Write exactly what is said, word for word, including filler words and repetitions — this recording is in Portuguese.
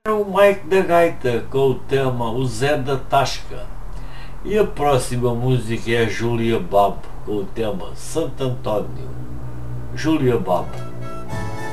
O Mike da Gaita com o tema O Zé da Tasca. E a próxima música é a Júlia Babo com o tema Santo António. Júlia Babo.